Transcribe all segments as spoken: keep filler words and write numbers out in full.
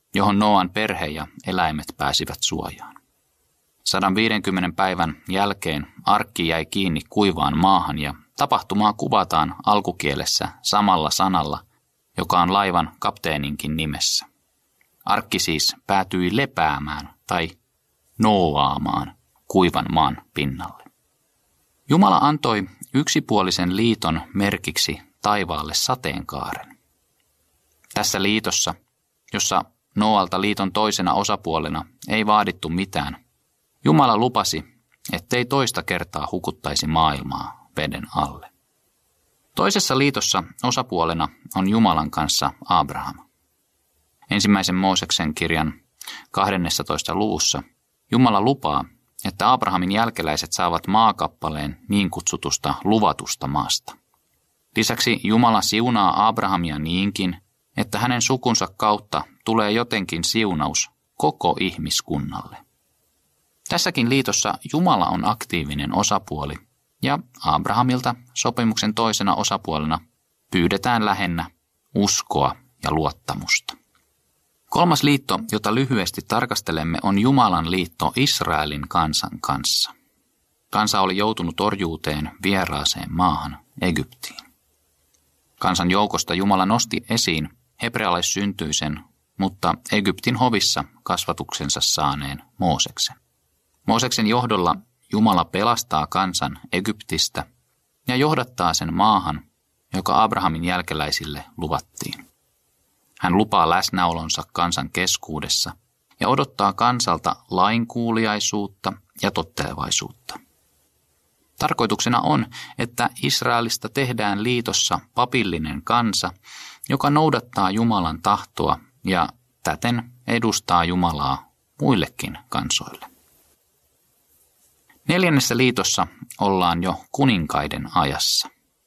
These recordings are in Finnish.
johon Nooan perhe ja eläimet pääsivät suojaan. sata viisikymmentä päivän jälkeen arkki jäi kiinni kuivaan maahan ja tapahtumaa kuvataan alkukielessä samalla sanalla, joka on laivan kapteeninkin nimessä. Arkki siis päätyi lepäämään tai nooaamaan kuivan maan pinnalle. Jumala antoi yksipuolisen liiton merkiksi taivaalle sateenkaaren. Tässä liitossa, jossa Nooalta liiton toisena osapuolena ei vaadittu mitään, Jumala lupasi, ettei toista kertaa hukuttaisi maailmaa veden alle. Toisessa liitossa osapuolena on Jumalan kanssa Abraham. Ensimmäisen Mooseksen kirjan kahdennessatoista luvussa Jumala lupaa, että Abrahamin jälkeläiset saavat maakappaleen niin kutsutusta luvatusta maasta. Lisäksi Jumala siunaa Abrahamia niinkin, että hänen sukunsa kautta tulee jotenkin siunaus koko ihmiskunnalle. Tässäkin liitossa Jumala on aktiivinen osapuoli ja Abrahamilta sopimuksen toisena osapuolena pyydetään lähinnä uskoa ja luottamusta. Kolmas liitto, jota lyhyesti tarkastelemme, on Jumalan liitto Israelin kansan kanssa. Kansa oli joutunut orjuuteen vieraaseen maahan, Egyptiin. Kansan joukosta Jumala nosti esiin hebrealaissyntyisen, mutta Egyptin hovissa kasvatuksensa saaneen Mooseksen. Mooseksen johdolla Jumala pelastaa kansan Egyptistä ja johdattaa sen maahan, joka Abrahamin jälkeläisille luvattiin. Hän lupaa läsnäolonsa kansan keskuudessa ja odottaa kansalta lainkuuliaisuutta ja tottelevaisuutta. Tarkoituksena on, että Israelista tehdään liitossa papillinen kansa, joka noudattaa Jumalan tahtoa ja täten edustaa Jumalaa muillekin kansoille. Neljännessä liitossa ollaan jo kuninkaiden ajassa.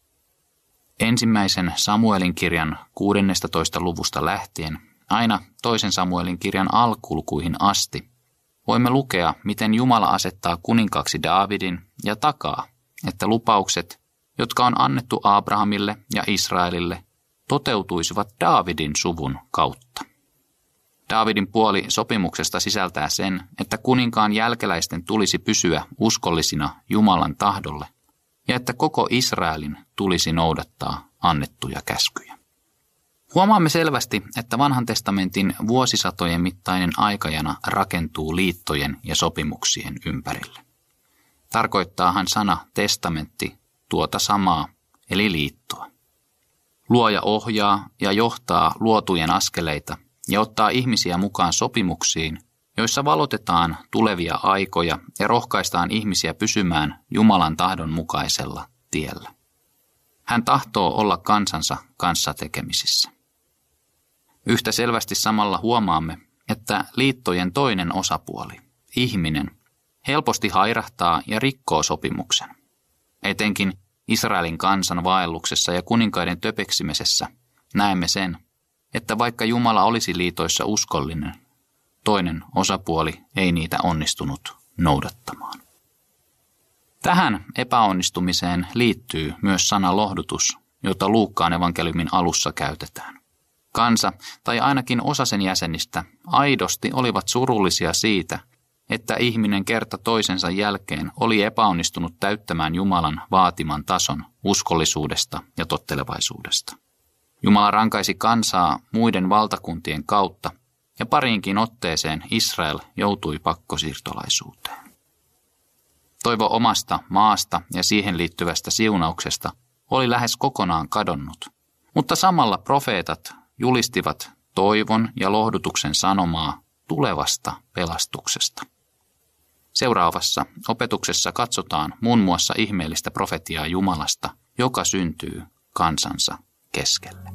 Ensimmäisen Samuelin kirjan kuudennestatoista luvusta lähtien aina toisen Samuelin kirjan alkulukuihin asti voimme lukea, miten Jumala asettaa kuninkaaksi Daavidin ja takaa, että lupaukset, jotka on annettu Abrahamille ja Israelille, toteutuisivat Daavidin suvun kautta. Daavidin puoli sopimuksesta sisältää sen, että kuninkaan jälkeläisten tulisi pysyä uskollisina Jumalan tahdolle ja että koko Israelin tulisi noudattaa annettuja käskyjä. Huomaamme selvästi, että vanhan testamentin vuosisatojen mittainen aikajana rakentuu liittojen ja sopimuksien ympärille. Tarkoittaahan sana testamentti tuota samaa, eli liittoa. Luoja ohjaa ja johtaa luotujen askeleita ja ottaa ihmisiä mukaan sopimuksiin, joissa valotetaan tulevia aikoja ja rohkaistaan ihmisiä pysymään Jumalan tahdon mukaisella tiellä. Hän tahtoo olla kansansa kanssa tekemisissä. Yhtä selvästi samalla huomaamme, että liittojen toinen osapuoli, ihminen, helposti hairahtaa ja rikkoo sopimuksen. Etenkin Israelin kansan vaelluksessa ja kuninkaiden töpeksimisessä näemme sen, että vaikka Jumala olisi liitoissa uskollinen, toinen osapuoli ei niitä onnistunut noudattamaan. Tähän epäonnistumiseen liittyy myös sana lohdutus, jota Luukkaan evankeliumin alussa käytetään. Kansa, tai ainakin osa sen jäsenistä, aidosti olivat surullisia siitä, että ihminen kerta toisensa jälkeen oli epäonnistunut täyttämään Jumalan vaatiman tason uskollisuudesta ja tottelevaisuudesta. Jumala rankaisi kansaa muiden valtakuntien kautta, ja pariinkin otteeseen Israel joutui pakkosiirtolaisuuteen. Toivo omasta maasta ja siihen liittyvästä siunauksesta oli lähes kokonaan kadonnut, mutta samalla profeetat julistivat toivon ja lohdutuksen sanomaa tulevasta pelastuksesta. Seuraavassa opetuksessa katsotaan muun muassa ihmeellistä profetiaa Jumalasta, joka syntyy kansansa keskelle.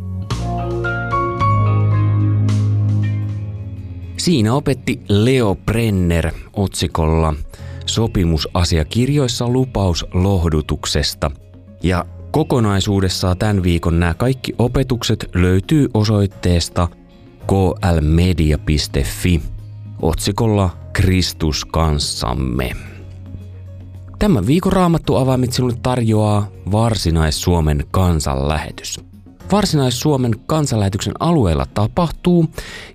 Siinä opetti Leo Brenner otsikolla Sopimusasiakirjoissa lupaus lohdutuksesta. Ja kokonaisuudessaan tämän viikon nämä kaikki opetukset löytyy osoitteesta k l media piste f i otsikolla Kristus kanssamme. Tämän viikon Raamattu avaimit sinulle tarjoaa Varsinais-Suomen kansanlähetys. Varsinais-Suomen kansanlähetyksen alueella tapahtuu